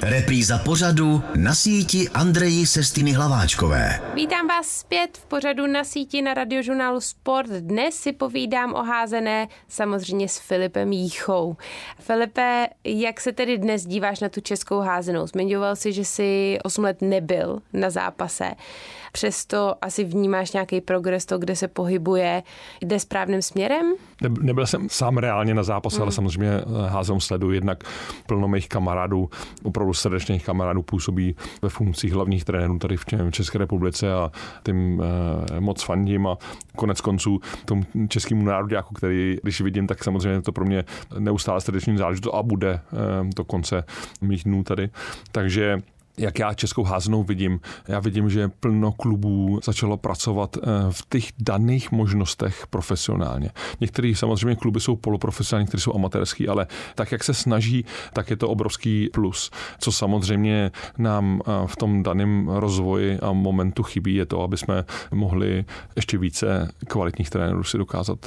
Repríza pořadu Na síti Andreji Sestiny Hlaváčkové. Vítám vás zpět v pořadu Na síti na Radiožurnálu Sport. Dnes si povídám o házené samozřejmě s Filipem Jíchou. Filipe, jak se tedy dnes díváš na tu českou házenou? Zmiňoval si, že jsi 8 let nebyl na zápase. Přesto asi vnímáš nějaký progres, to, kde se pohybuje, jde správným směrem? Nebyl jsem sám reálně na zápase, ale samozřejmě házenou sleduji. Jednak plno mých kamarádů, opravdu srdečných kamarádů působí ve funkcích hlavních trenérů tady v České republice a tím moc fandím a konec konců tomu českému nároďáku, který, když vidím, tak samozřejmě to pro mě neustále srdeční záležitost a bude do konce mých dnů tady. Takže jak já českou házenou vidím, já vidím, že plno klubů začalo pracovat v těch daných možnostech profesionálně. Některé samozřejmě kluby jsou poloprofesionální, které jsou amatérský, ale tak, jak se snaží, tak je to obrovský plus. Co samozřejmě nám v tom daném rozvoji a momentu chybí, je to, aby jsme mohli ještě více kvalitních trenérů si dokázat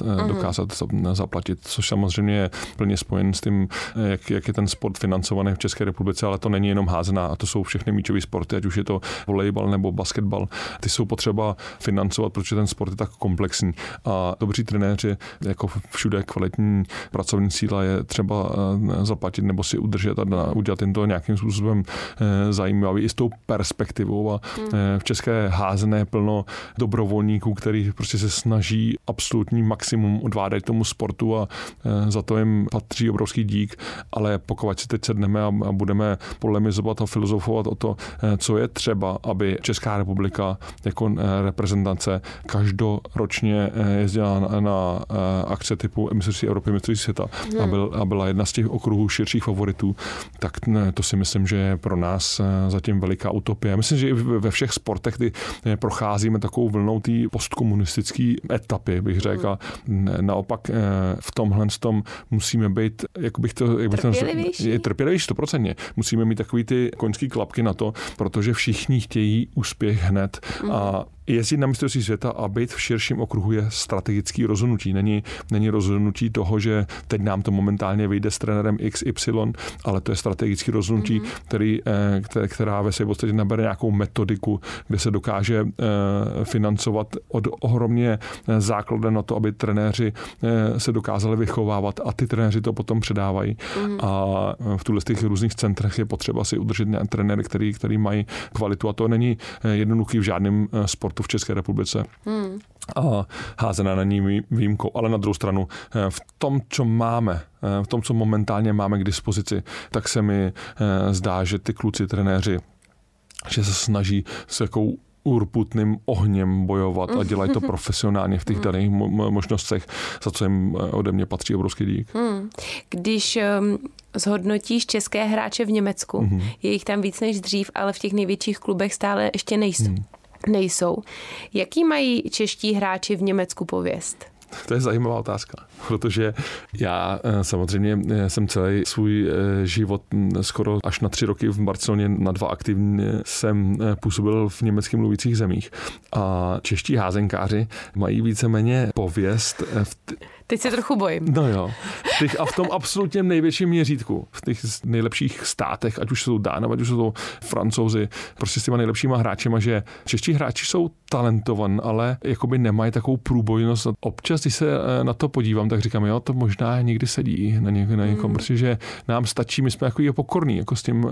zaplatit, což samozřejmě je plně spojen s tím, jak je ten sport financovaný v České republice, ale to není jenom házená, a to jsou všechny míčové sporty, ať už je to volejbal nebo basketbal. Ty jsou potřeba financovat, protože ten sport je tak komplexní. A dobří trenéři, jako všude kvalitní pracovní síla, je třeba zaplatit nebo si udržet a udělat jim to nějakým způsobem zajímavý i s tou perspektivou. A v české házené je plno dobrovolníků, který prostě se snaží absolutní maximum odvádět tomu sportu a za to jim patří obrovský dík, ale pokud si teď sedneme a budeme polemizovat a filozofovat o to, co je třeba, aby Česká republika jako reprezentace každoročně jezdila na akce typu mistrovství Evropy, mistrovství světa a byla jedna z těch okruhů širších favoritů, tak to si myslím, že je pro nás zatím veliká utopie. Myslím, že i ve všech sportech, kdy procházíme takovou vlnou té postkomunistické etapy, bych řekl, a naopak v tomhle musíme být, trpělivější 100%. Musíme mít takový ty koňský klapky na to, protože všichni chtějí úspěch hned a jezdit na mistrovství světa a být v širším okruhu je strategický rozhodnutí. Není rozhodnutí toho, že teď nám to momentálně vyjde s trenérem XY, ale to je strategický rozhodnutí, která ve své podstatě nabere nějakou metodiku, kde se dokáže financovat od ohromně základem na to, aby trenéři se dokázali vychovávat a ty trenéři to potom předávají. A v těch různých centrech je potřeba si udržet trenéry, který mají kvalitu a to není jednoduchý v žádném sportu v České republice. A házená není výjimkou, ale na druhou stranu v tom, co máme, v tom, co momentálně máme k dispozici, tak se mi zdá, že ty kluci trenéři, že se snaží s jakou urputným ohněm bojovat a dělají to profesionálně v těch daných možnostech, za co jim ode mě patří obrovský dík. Když zhodnotíš české hráče v Německu, je jich tam víc než dřív, ale v těch největších klubech stále ještě nejsou. Jaký mají čeští hráči v Německu pověst? To je zajímavá otázka, protože já samozřejmě jsem celý svůj život skoro až na 3 roky v Barceloně, na 2 aktivně jsem působil v německy mluvících zemích a čeští házenkáři mají víceméně pověst Teď se trochu bojím. No jo. A v tom absolutně největším měřítku, v těch nejlepších státech, ať už jsou Dánové, ať už jsou to Francouzi, prostě s těma nejlepšíma hráčema, že čeští hráči jsou talentovaní, ale jakoby nemají takovou průbojnost. Občas, když se na to podívám, tak říkám, jo, to možná někdy sedí na někom, protože nám stačí, my jsme jako pokorní, jako s tím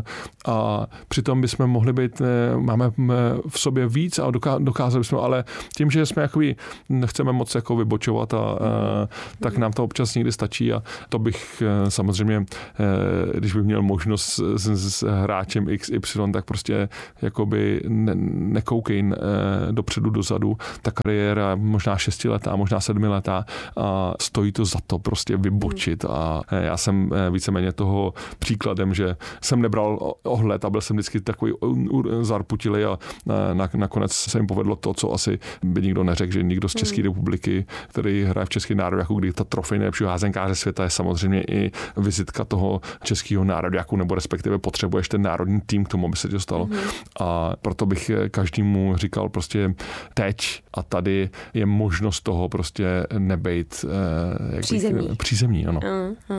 a přitom bychom mohli být, máme v sobě víc a dokázali bychom, ale tím, že jsme jakoby nechceme moc jako vybočovat tak nám to občas někdy stačí a to bych samozřejmě, když bych měl možnost s hráčem XY, tak prostě jakoby nekoukej dopředu, dozadu. Ta kariéra možná 6letá, možná 7letá a stojí to za to prostě vybočit a já jsem víceméně toho příkladem, že jsem nebral ohled a byl jsem vždycky takový zarputilý a nakonec se mi povedlo to, co asi by nikdo neřekl, že nikdo z České republiky, který hraje v české nároďáků, kdy ta trofej nejlepšího házenkáře světa je samozřejmě i vizitka toho českého nároďáku, nebo respektive potřebuješ ten národní tým k tomu, aby se to stalo. A proto bych každému říkal prostě teď a tady je možnost toho prostě nebejt přízemní. Ano.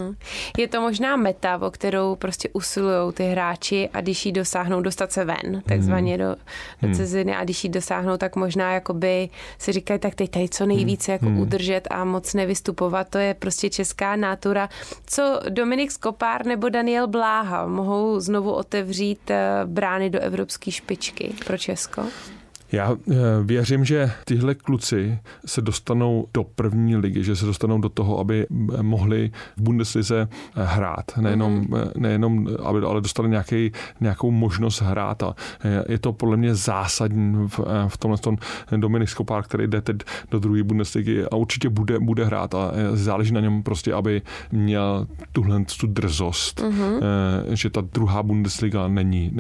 Je to možná meta, o kterou prostě usilují ty hráči a když jí dosáhnou, dostat se ven, takzvaně do ciziny, a když jí dosáhnou, tak možná jakoby si říkají, tak teď tady co nejvíce jako udržet a moc nevystupovat, to je prostě česká nátura. Co Dominik Skopár nebo Daniel Bláha mohou znovu otevřít brány do evropské špičky pro Česko? Já věřím, že tyhle kluci se dostanou do první ligy, že se dostanou do toho, aby mohli v Bundeslize hrát. Nejenom ale dostali nějakou možnost hrát. A je to podle mě zásadní v tomhle Dominik Skopár, který jde teď do druhé Bundesligy a určitě bude hrát a záleží na něm prostě, aby měl tu drzost, že ta druhá Bundesliga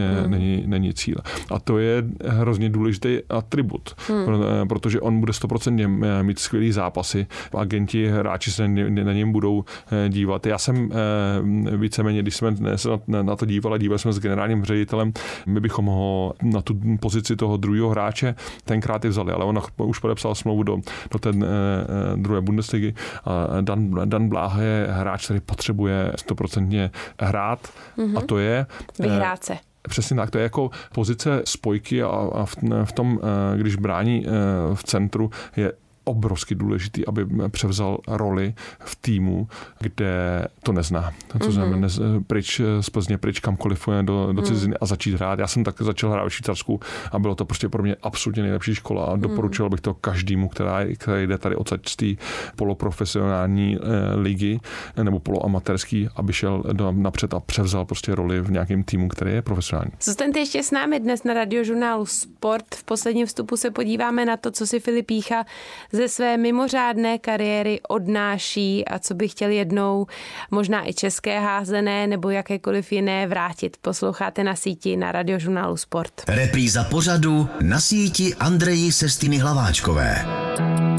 není cíl. A to je hrozně důležitý atribut, protože on bude 100% mít skvělý zápasy. Agenti, hráči se na něm budou dívat. Já jsem víceméně, když jsme na to dívali jsme s generálním ředitelem, my bychom ho na tu pozici toho druhého hráče tenkrát i vzali, ale on už podepsal smlouvu do té druhé Bundesligy a Dan Bláha je hráč, který potřebuje 100% hrát a to je vyhrát se. Přesně tak, to je jako pozice spojky a v tom, když brání v centru, je obrovsky důležitý, aby převzal roli v týmu, kde to nezná. To znamená pryč z Plzně, pryč kamkoliv do ciziny a začít hrát. Já jsem tak začal hrát v Švýcarsku a bylo to prostě pro mě absolutně nejlepší škola a doporučil bych to každému, který jde tady odsaď z té poloprofesionální ligy nebo poloamatérský, aby šel napřed a převzal prostě roli v nějakém týmu, který je profesionální. Zůstaňte ještě s námi dnes na Radiožurnálu Sport. V posledním vstupu se podíváme na to, co si Filip Jícha ze své mimořádné kariéry odnáší a co by chtěl jednou možná i české házené nebo jakékoliv jiné vrátit. Posloucháte Na síti na Radiožurnálu Sport. Repríza pořadu Na síti Andreji Sestiny Hlaváčkové.